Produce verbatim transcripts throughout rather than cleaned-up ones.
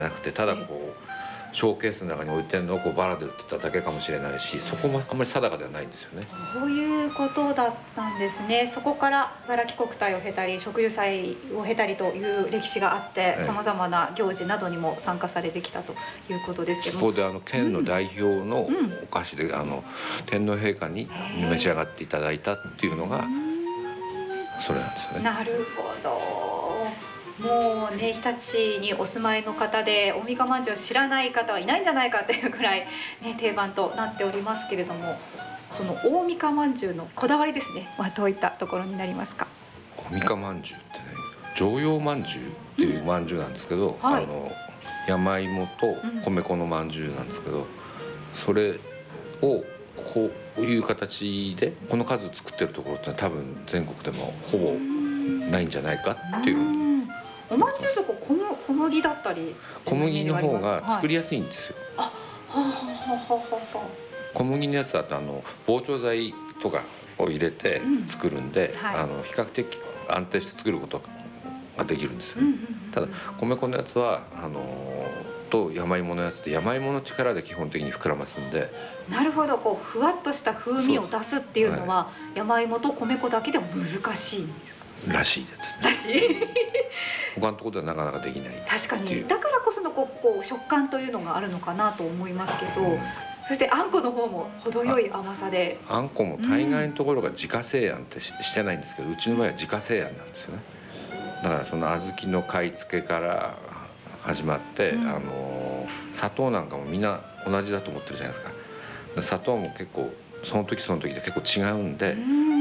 なくて、ただこうショーケースの中に置いてるのをこうバラで売ってただけかもしれないし、そこもあんまり定かではないんですよね。 そういうことだったんですね。そこから茨城国体を経たり植樹祭を経たりという歴史があってさまざまな行事などにも参加されてきたということですけども、 そこであの県の代表のお菓子で、うん、あの天皇陛下に召し上がっていただいたっていうのがそれなんですよね。 なるほど。もうね、日立にお住まいの方で大三日まんじゅうを知らない方はいないんじゃないかっていうくらい、ね、定番となっておりますけれども、その大三日まんじゅうのこだわりですねはどういったところになりますか？ 大三日まんじゅうってね、常用まんじゅうっていうまんじゅうなんですけど、 はい、 あの山芋と米粉のまんじゅうなんですけど、それをこういう形でこの数作ってるところって多分全国でもほぼないんじゃないかっていうふうに。 おまんじゅうと小麦小麦だったり、 小麦の方が作りやすいんですよ。 はい、あ、ははははは。 小麦のやつだとあの膨張剤とかを入れて作るんで、うん、はい、あの比較的安定して作ることができるんですよね。うんうんうん、ただ米粉のやつはあのと山芋のやつって山芋の力で基本的に膨らますんで。 なるほど、こうふわっとした風味を出すっていうのは、はい、山芋と米粉だけでも難しいんですか？ らしいです、 ね。らしい。 他のところではなかなかできない。 確かに。だからこそのこう、こう食感というのがあるのかなと思いますけど、うん、そしてあんこの方も程よい甘さで。 あ, あんこも大概のところが自家製あんって し, してないんですけど、うちの場合は自家製あんなんですよね。だからその小豆の買い付けから始まって、うん、あの砂糖なんかもみんな同じだと思ってるじゃないですか。砂糖も結構その時その時で結構違うんで、うん、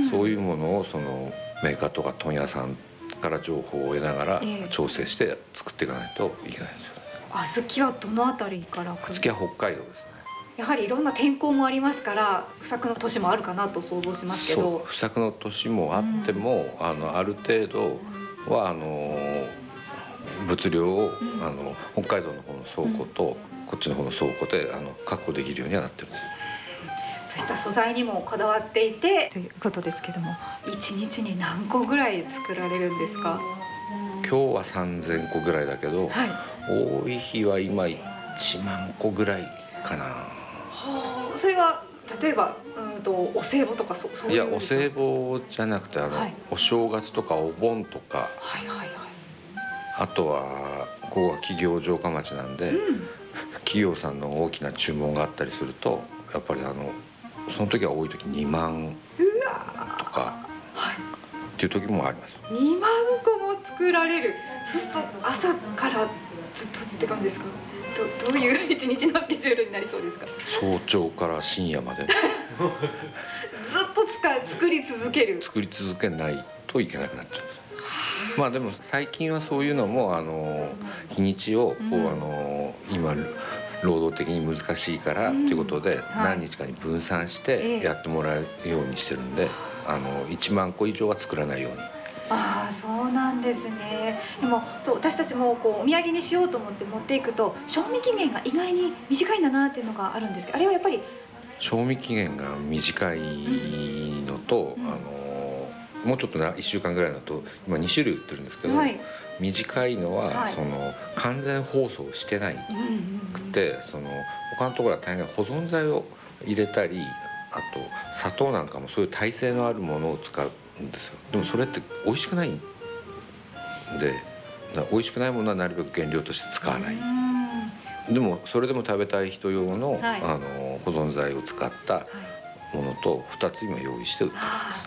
そういうものをそのメーカーとか問屋さんから情報を得ながら調整して作っていかないといけないんですよ。 小豆はどのあたりから来る？ 小豆は北海道ですね。 やはりいろんな天候もありますから不作の年もあるかなと想像しますけど。 そう、不作の年もあっても、うん、あのある程度はあの物量を、うん、あの北海道の方の倉庫と、うん、こっちの方の倉庫であの確保できるようにはなってるんです。 そういった素材にもこだわっていてということですけども、いちにちに何個ぐらい作られるんですか？ 今日はさんぜんこぐらいだけど、はい、多い日は今いちまんこぐらいかな。 はあ、それは例えばうんとお歳暮とか そ, そういういや、お歳暮じゃなくてあの、はい、お正月とかお盆とか、はいはいはい、あとはここは企業城下町なんで、うん、企業さんの大きな注文があったりするとやっぱりあのその時は多い時にまんとか、はい、っていう時もあります。 にまんこも作られる。そうすると朝からずっとって感じですか？ ど, どういう一日のスケジュールになりそうですか？ 早朝から深夜までずっと使作り続ける作り続けないといけなくなっちゃう。まあでも最近はそういうのもあの日にちをこう、うん、あの今労働的に難しいからということで、うん、何日かに分散してやってもらうようにしてるんで、あのいちまんこ以上は作らないように。 ああ、そうなんですね。でもそう、私たちもこうお土産にしようと思って持っていくと賞味期限が意外に短いんだなっていうのがあるんですけど、あれはやっぱり賞味期限が短いのと、うん、あのもうちょっとないっしゅうかんぐらいだと今に種類売ってるんですけど、はい、短いのは、はい、その完全包装してないくて、うんうんうん、その他のところは大概保存剤を入れたり、あと砂糖なんかもそういう耐性のあるものを使うんですよ。でもそれって美味しくないんで、美味しくないものはなるべく原料として使わない。でもそれでも食べたい人用の、はい、あの保存剤を使ったものとふたつ今用意して売ってるんです。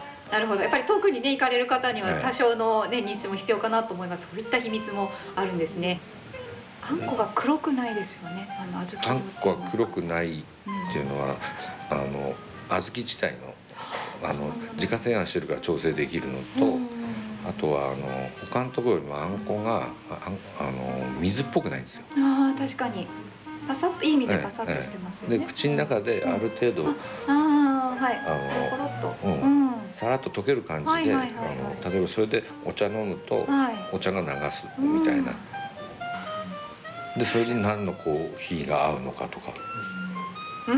なるほど。やっぱり遠くにね行かれる方には多少のね日数も必要かなと思います。そういった秘密もあるんですね。あんこが黒くないですよね。あの小豆あんこは黒くないっていうのは、うん、あの小豆自体のあの自家製あんしてるから調整できるのと、うん、あとはあの他のところよりもあんこがああの水っぽくないんですよ。 ああ、確かにパサッといい意味でパサッとしてますよね。 で口の中である程度、うん、ああ、はい、あのコロッと、うんうん、さらっと溶ける感じで、例えばそれでお茶飲むと、はい、お茶が流すみたいな、うん、でそれで何のコーヒーが合うのかとか、 うん、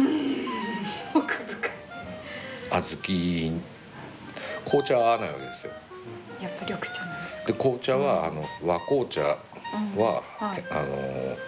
奥深い。 小豆紅茶は合わないわけですよ。 やっぱ緑茶なんですか？ で紅茶は、うん、あの和紅茶は、うん、はい、あの